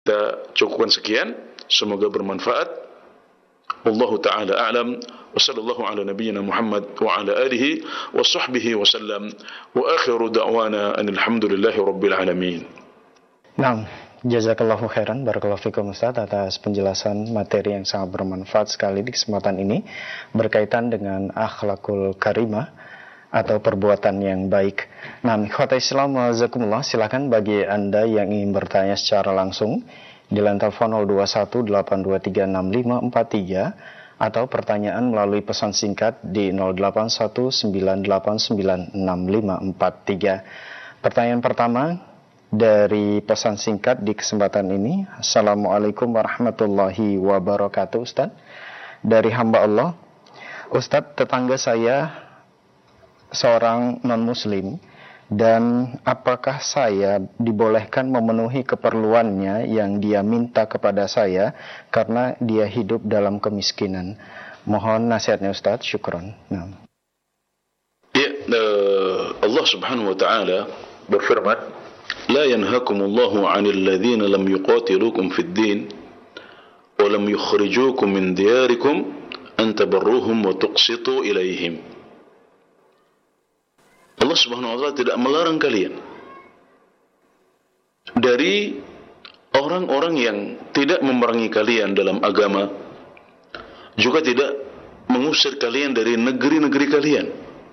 Kita cukupkan sekian, semoga bermanfaat. Wallahu ta'ala a'lam, wa sallallahu ala nabiyyina Muhammad wa ala alihi wa sahbihi wa sallam, wa akhiru da'wana alhamdulillahi rabbil alamin. Naam, jazakallahu khairan, barakallahu fikum Ustaz atas penjelasan materi yang sangat bermanfaat sekali di kesempatan ini berkaitan dengan akhlakul karimah atau perbuatan yang baik. Nah, ikhwatal Islam wajazakumullah, silakan bagi Anda yang ingin bertanya secara langsung di line telepon 0218236543 atau pertanyaan melalui pesan singkat di 0819896543. Pertanyaan pertama dari pesan singkat di kesempatan ini. Assalamualaikum warahmatullahi wabarakatuh Ustaz. Dari hamba Allah, Ustaz, tetangga saya seorang non-muslim, dan apakah saya dibolehkan memenuhi keperluannya yang dia minta kepada saya karena dia hidup dalam kemiskinan? Mohon nasihatnya Ustaz, syukron. Nah. Ya, Allah subhanahu wa ta'ala berfirman, La yanhakumullahu 'anil ladzina lam yuqatilukum fid din wa lam yukhrijukum min diyarikum an tabarruhum wa tuqsitu ilaihim. Allah subhanahu wa ta'ala tidak melarang kalian dari orang-orang yang tidak memerangi kalian dalam agama, juga tidak mengusir kalian dari negeri-negeri kalian,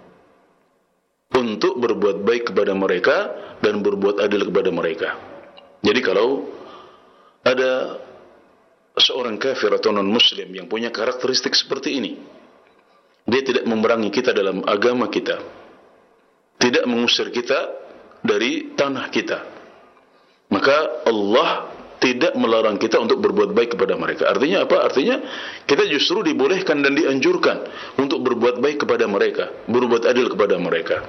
untuk berbuat baik kepada mereka dan berbuat adil kepada mereka. Jadi kalau ada seorang kafir atau non-muslim yang punya karakteristik seperti ini, dia tidak memerangi kita dalam agama kita, tidak mengusir kita dari tanah kita, maka Allah tidak melarang kita untuk berbuat baik kepada mereka. Artinya apa? Artinya kita justru dibolehkan dan dianjurkan untuk berbuat baik kepada mereka, berbuat adil kepada mereka.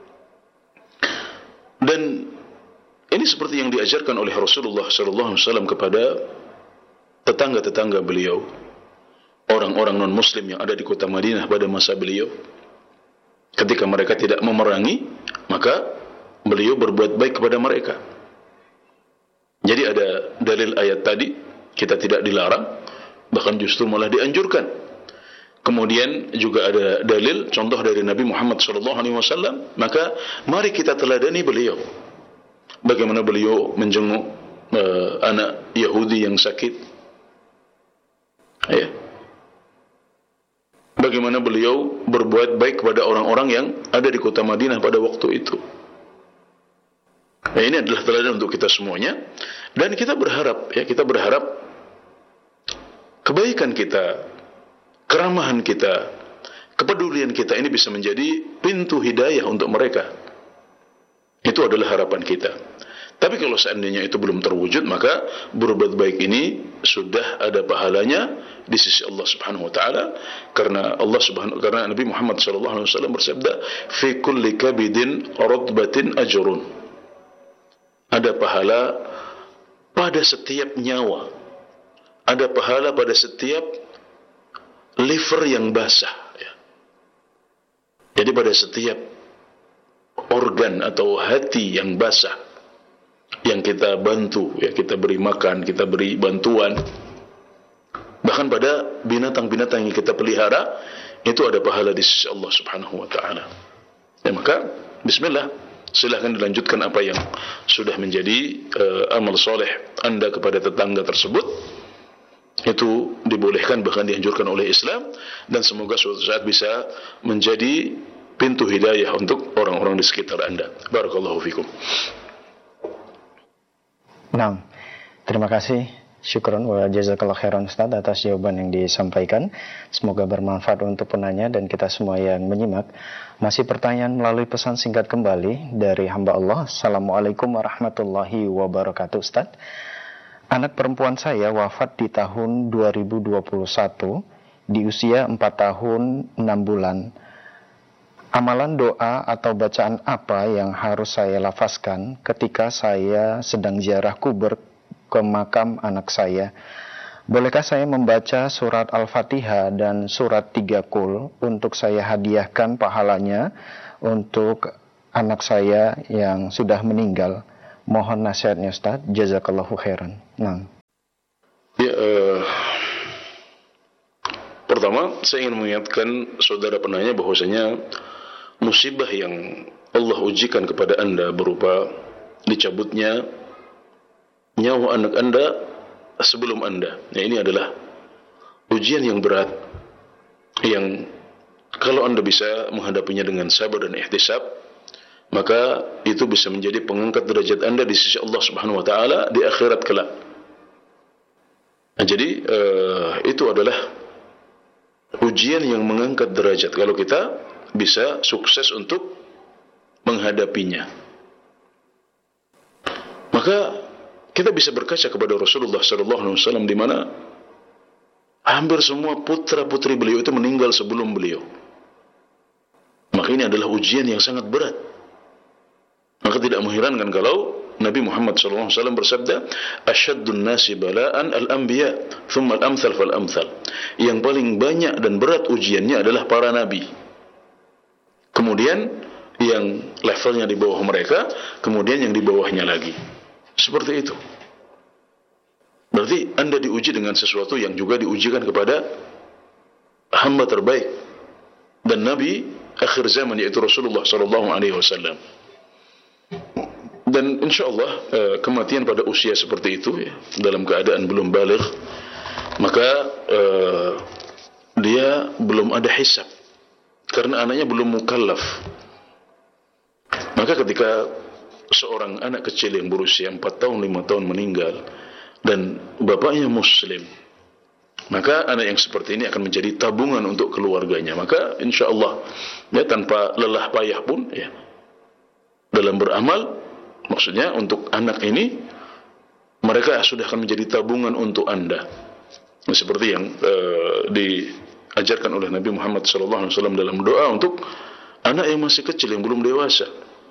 Dan ini seperti yang diajarkan oleh Rasulullah SAW kepada tetangga-tetangga beliau, orang-orang non-muslim yang ada di kota Madinah pada masa beliau. Ketika mereka tidak memerangi, maka beliau berbuat baik kepada mereka. Jadi ada dalil ayat tadi, kita tidak dilarang, bahkan justru malah dianjurkan. Kemudian juga ada dalil, contoh dari Nabi Muhammad SAW, maka mari kita teladani beliau. Bagaimana beliau menjenguk anak Yahudi yang sakit, ya. Bagaimana beliau berbuat baik kepada orang-orang yang ada di kota Madinah pada waktu itu. Nah, ini adalah teladan untuk kita semuanya, dan kita berharap, ya, kita berharap kebaikan kita, keramahan kita, kepedulian kita ini bisa menjadi pintu hidayah untuk mereka. Itu adalah harapan kita. Tapi kalau seandainya itu belum terwujud, maka berbuat baik ini sudah ada pahalanya di sisi Allah Subhanahu wa taala, karena Nabi Muhammad sallallahu alaihi wasallam bersabda, "Fi kulli kabidin radbatin ajrun." Ada pahala pada setiap nyawa. Ada pahala pada setiap liver yang basah, ya. Jadi pada setiap organ atau hati yang basah, yang kita bantu, ya, kita beri makan, kita beri bantuan, bahkan pada binatang-binatang yang kita pelihara, itu ada pahala di sisi Allah Subhanahu wa taala. Ya, maka bismillah, silahkan dilanjutkan apa yang sudah menjadi amal soleh Anda kepada tetangga tersebut. Itu dibolehkan, bahkan dianjurkan oleh Islam, dan semoga suatu saat bisa menjadi pintu hidayah untuk orang-orang di sekitar Anda. Barakallahu fikum. Nah, terima kasih, syukron wa jazakallahu khairan Ustaz atas jawaban yang disampaikan. Semoga bermanfaat untuk penanya dan kita semua yang menyimak. Masih pertanyaan melalui pesan singkat kembali dari hamba Allah. Assalamualaikum warahmatullahi wabarakatuh Ustaz. Anak perempuan saya wafat di tahun 2021 di usia 4 tahun 6 bulan. Amalan doa atau bacaan apa yang harus saya lafazkan ketika saya sedang ziarah kubur ke makam anak saya? Bolehkah saya membaca surat Al-Fatihah dan surat 3 Qul untuk saya hadiahkan pahalanya untuk anak saya yang sudah meninggal? Mohon nasihatnya Ustaz. Jazakallahu khairan. Nah. Ya, pertama saya ingin mengingatkan saudara penanya bahwasanya musibah yang Allah ujikan kepada Anda berupa dicabutnya nyawa anak Anda sebelum Anda. Ya, ini adalah ujian yang berat yang kalau Anda bisa menghadapinya dengan sabar dan ihtisab, maka itu bisa menjadi pengangkat derajat Anda di sisi Allah Subhanahu wa taala di akhirat kelak. Nah, jadi itu adalah ujian yang mengangkat derajat kalau kita bisa sukses untuk menghadapinya. Maka kita bisa berkaca kepada Rasulullah sallallahu alaihi wasallam di mana hampir semua putra-putri beliau itu meninggal sebelum beliau. Maka ini adalah ujian yang sangat berat. Maka tidak mengherankan kalau Nabi Muhammad SAW bersabda, "Asyaddun nasi bala'an al-anbiya, thumma al-amthal fal-amthal." Yang paling banyak dan berat ujiannya adalah para nabi. Kemudian yang levelnya di bawah mereka, kemudian yang di bawahnya lagi. Seperti itu. Berarti Anda diuji dengan sesuatu yang juga diujikan kepada hamba terbaik dan Nabi akhir zaman, yaitu Rasulullah SAW. Dan insyaallah kematian pada usia seperti itu, ya, dalam keadaan belum baligh, maka dia belum ada hisab karena anaknya belum mukallaf. Maka ketika seorang anak kecil yang berusia 4 tahun 5 tahun meninggal dan bapaknya muslim, maka anak yang seperti ini akan menjadi tabungan untuk keluarganya. Maka insyaallah ya, tanpa lelah payah pun ya, dalam beramal, maksudnya untuk anak ini mereka sudah akan menjadi tabungan untuk Anda. Seperti yang diajarkan oleh Nabi Muhammad SAW dalam doa untuk anak yang masih kecil yang belum dewasa.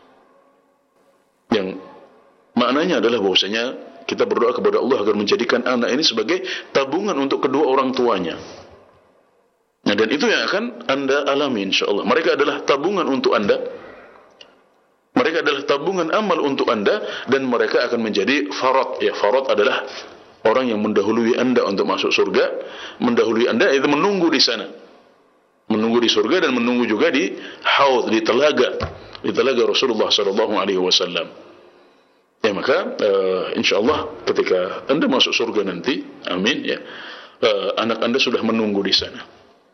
Yang maknanya adalah bahwasanya kita berdoa kepada Allah agar menjadikan anak ini sebagai tabungan untuk kedua orang tuanya. Nah, dan itu yang akan Anda alami insyaallah. Mereka adalah tabungan untuk Anda. Mereka adalah tabungan amal untuk Anda dan mereka akan menjadi farat. Ya, farat adalah orang yang mendahului Anda untuk masuk surga. Mendahului Anda itu menunggu di sana. Menunggu di surga dan menunggu juga di haud, di telaga Rasulullah sallallahu alaihi wasallam. Ya, maka insyaallah ketika Anda masuk surga nanti, amin ya, anak Anda sudah menunggu di sana.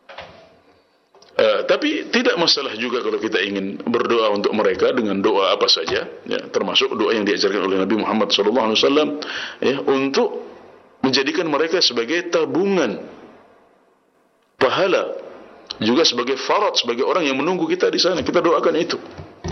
Tapi tidak masalah juga kalau kita ingin berdoa untuk mereka dengan doa apa saja, ya, termasuk doa yang diajarkan oleh Nabi Muhammad SAW, ya, untuk menjadikan mereka sebagai tabungan pahala, juga sebagai farat, sebagai orang yang menunggu kita di sana. Kita doakan itu.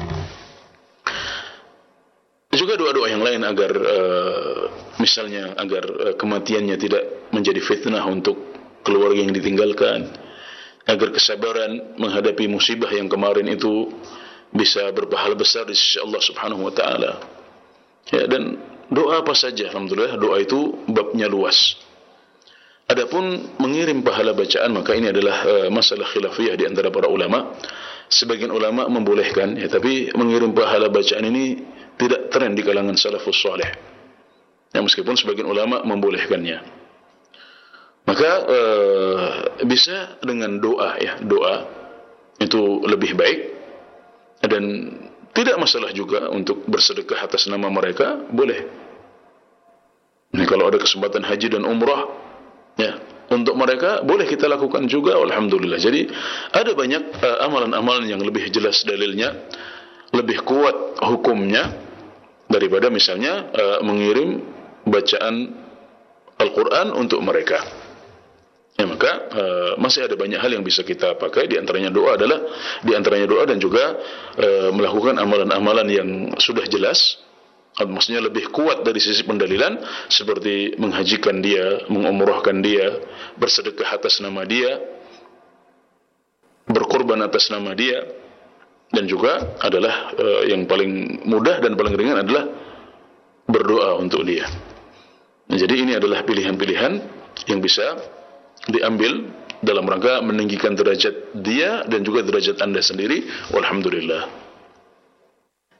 Juga doa-doa yang lain agar misalnya agar kematiannya tidak menjadi fitnah untuk keluarga yang ditinggalkan, agar kesabaran menghadapi musibah yang kemarin itu bisa berpahala besar di sisi Allah Subhanahu wa taala. Ya, dan doa apa saja, alhamdulillah doa itu babnya luas. Adapun mengirim pahala bacaan, maka ini adalah masalah khilafiyah di antara para ulama. Sebagian ulama membolehkan, ya, tapi mengirim pahala bacaan ini tidak tren di kalangan salafus saleh. Ya, meskipun sebagian ulama membolehkannya. Maka bisa dengan doa, ya, doa itu lebih baik, dan tidak masalah juga untuk bersedekah atas nama mereka, boleh. Nah, kalau ada kesempatan haji dan umrah, ya, untuk mereka boleh kita lakukan juga, alhamdulillah. Jadi ada banyak amalan-amalan yang lebih jelas dalilnya, lebih kuat hukumnya daripada misalnya mengirim bacaan Al-Quran untuk mereka. Ya, maka masih ada banyak hal yang bisa kita pakai. Di antaranya doa dan juga melakukan amalan-amalan yang sudah jelas, maksudnya lebih kuat dari sisi pendalilan, seperti menghajikan dia, mengumrahkan dia, bersedekah atas nama dia, berkorban atas nama dia, dan juga adalah yang paling mudah dan paling ringan adalah berdoa untuk dia. Nah, jadi ini adalah pilihan-pilihan yang bisa diambil dalam rangka meninggikan derajat dia dan juga derajat Anda sendiri. Walhamdulillah.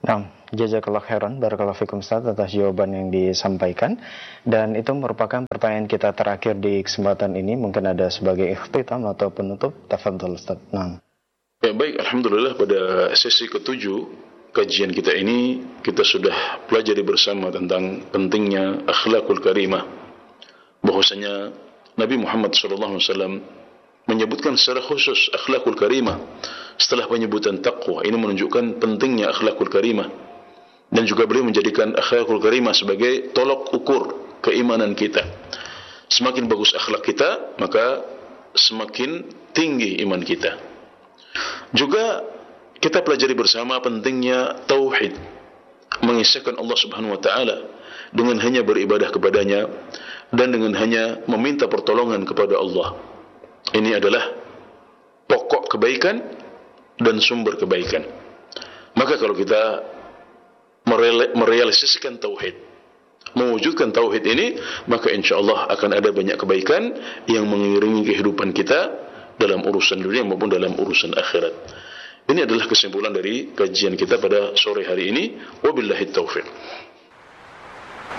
Nah, jazakallah khairan, barakallahu fikum Ustaz atas jawaban yang disampaikan. Dan itu merupakan pertanyaan kita terakhir di kesempatan ini. Mungkin ada sebagai ikhtitam atau penutup. Tafadhol Ustaz. Nah. Ya, baik, alhamdulillah pada sesi ke-7 kajian kita ini kita sudah pelajari bersama tentang pentingnya akhlakul karimah. Bahwasanya Nabi Muhammad SAW menyebutkan secara khusus akhlakul karimah setelah penyebutan taqwa. Ini menunjukkan pentingnya akhlakul karimah, dan juga beliau menjadikan akhlakul karimah sebagai tolok ukur keimanan kita. Semakin bagus akhlak kita, maka semakin tinggi iman kita. Juga kita pelajari bersama pentingnya tauhid, mengisahkan Allah Subhanahu wa taala dengan hanya beribadah kepadanya dan dengan hanya meminta pertolongan kepada Allah. Ini adalah pokok kebaikan dan sumber kebaikan. Maka kalau kita merealisasikan tauhid, mewujudkan tauhid ini, maka insyaAllah akan ada banyak kebaikan yang mengiringi kehidupan kita dalam urusan dunia maupun dalam urusan akhirat. Ini adalah kesimpulan dari kajian kita pada sore hari ini. Wabillahi taufiq.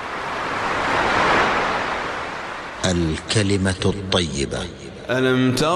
Al-kalimatu at-tayyibah.